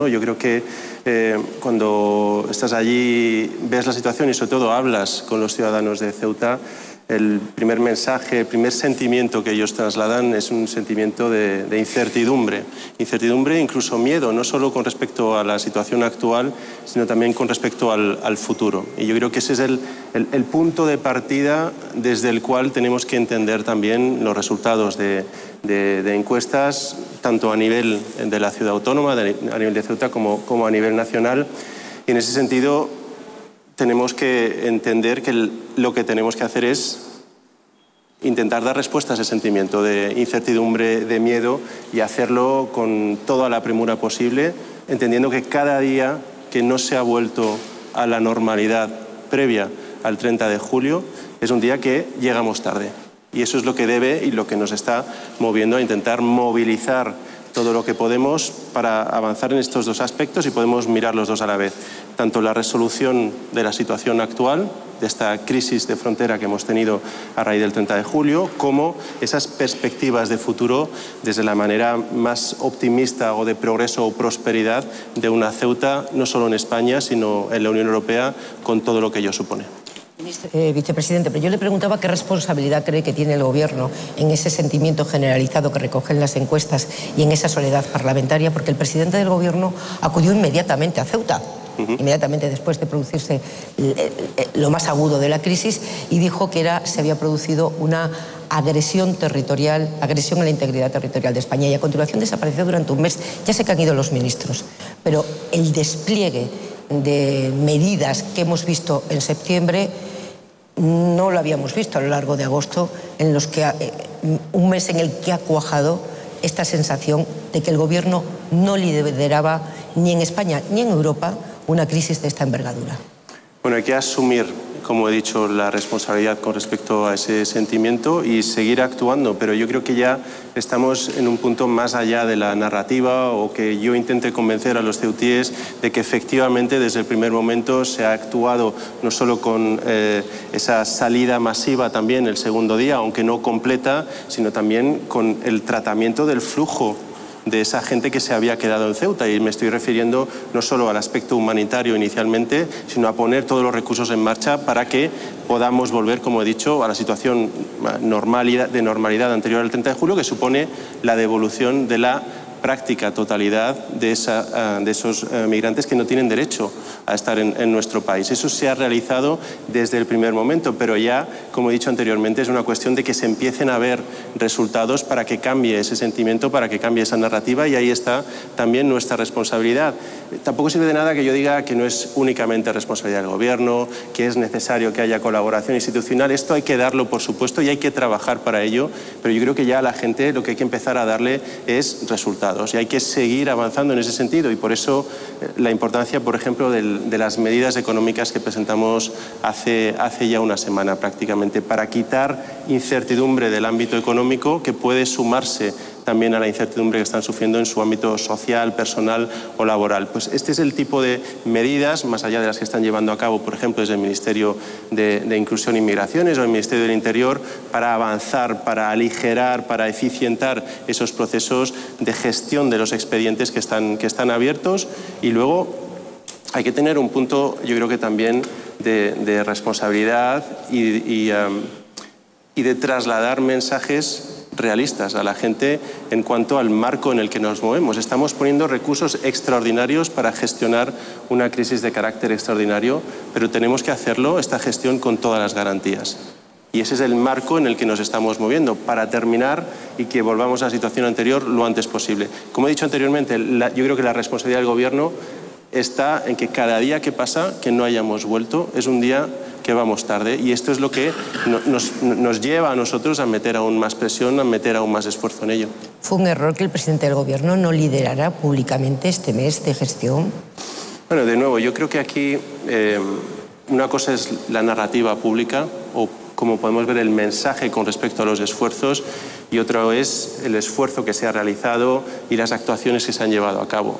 Yo creo que cuando estás allí, ves la situación y sobre todo hablas con los ciudadanos de Ceuta, el primer mensaje, el primer sentimiento que ellos trasladan es un sentimiento de incertidumbre. Incertidumbre e incluso miedo, no solo con respecto a la situación actual, sino también con respecto al futuro. Y yo creo que ese es el punto de partida desde el cual tenemos que entender también los resultados de encuestas, tanto a nivel de la ciudad autónoma, a nivel de Ceuta, como a nivel nacional. Y en ese sentido, tenemos que entender que lo que tenemos que hacer es intentar dar respuesta a ese sentimiento de incertidumbre, de miedo, y hacerlo con toda la premura posible, entendiendo que cada día que no se ha vuelto a la normalidad previa al 30 de julio es un día que llegamos tarde. Y eso es lo que debe y lo que nos está moviendo a intentar movilizar todo lo que podemos para avanzar en estos dos aspectos, y podemos mirar los dos a la vez. Tanto la resolución de la situación actual, de esta crisis de frontera que hemos tenido a raíz del 30 de julio, como esas perspectivas de futuro desde la manera más optimista o de progreso o prosperidad de una Ceuta, no solo en España, sino en la Unión Europea, con todo lo que ello supone. Vicepresidente, pero yo le preguntaba qué responsabilidad cree que tiene el Gobierno en ese sentimiento generalizado que recogen las encuestas y en esa soledad parlamentaria, porque el presidente del Gobierno acudió inmediatamente a Ceuta, inmediatamente después de producirse lo más agudo de la crisis, y dijo que se había producido una agresión territorial, agresión a la integridad territorial de España, y a continuación desapareció durante un mes. Ya sé que han ido los ministros, pero el despliegue de medidas que hemos visto en septiembre no lo habíamos visto a lo largo de agosto, en los que un mes en el que ha cuajado esta sensación de que el Gobierno no lideraba ni en España ni en Europa una crisis de esta envergadura. Bueno, hay que asumir, como he dicho, la responsabilidad con respecto a ese sentimiento y seguir actuando, pero yo creo que ya estamos en un punto más allá de la narrativa, o que yo intente convencer a los ceutíes de que efectivamente desde el primer momento se ha actuado no solo con esa salida masiva también el segundo día, aunque no completa, sino también con el tratamiento del flujo de esa gente que se había quedado en Ceuta, y me estoy refiriendo no solo al aspecto humanitario inicialmente, sino a poner todos los recursos en marcha para que podamos volver, como he dicho, a la situación de normalidad anterior al 30 de julio, que supone la devolución de la práctica totalidad de esos migrantes que no tienen derecho a estar en nuestro país. Eso se ha realizado desde el primer momento, pero ya, como he dicho anteriormente, es una cuestión de que se empiecen a ver resultados para que cambie ese sentimiento, para que cambie esa narrativa, y ahí está también nuestra responsabilidad. Tampoco sirve de nada que yo diga que no es únicamente responsabilidad del Gobierno, que es necesario que haya colaboración institucional. Esto hay que darlo, por supuesto, y hay que trabajar para ello, pero yo creo que ya a la gente lo que hay que empezar a darle es resultados. Y hay que seguir avanzando en ese sentido, y por eso la importancia, por ejemplo, de las medidas económicas que presentamos hace ya una semana prácticamente, para quitar incertidumbre del ámbito económico, que puede sumarse también a la incertidumbre que están sufriendo en su ámbito social, personal o laboral. Pues este es el tipo de medidas, más allá de las que están llevando a cabo, por ejemplo, desde el Ministerio de Inclusión e Migraciones o el Ministerio del Interior, para avanzar, para aligerar, para eficientar esos procesos de gestión de los expedientes que están abiertos. Y luego hay que tener un punto, yo creo que también de responsabilidad y de trasladar mensajes realistas a la gente en cuanto al marco en el que nos movemos. Estamos poniendo recursos extraordinarios para gestionar una crisis de carácter extraordinario, pero tenemos que hacerlo, esta gestión, con todas las garantías. Y ese es el marco en el que nos estamos moviendo, para terminar y que volvamos a la situación anterior lo antes posible. Como he dicho anteriormente, yo creo que la responsabilidad del Gobierno está en que cada día que pasa, que no hayamos vuelto, es un día que vamos tarde, y esto es lo que nos lleva a nosotros a meter aún más presión, a meter aún más esfuerzo en ello. ¿Fue un error que el presidente del Gobierno no liderara públicamente este mes de gestión? Bueno, de nuevo, yo creo que aquí una cosa es la narrativa pública, o como podemos ver el mensaje con respecto a los esfuerzos, y otro es el esfuerzo que se ha realizado y las actuaciones que se han llevado a cabo.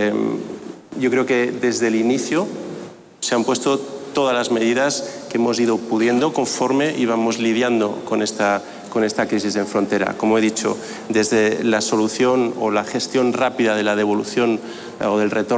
Yo creo que desde el inicio se han puesto todas las medidas que hemos ido pudiendo conforme íbamos lidiando con esta esta crisis en frontera. Como he dicho, desde la solución o la gestión rápida de la devolución o del retorno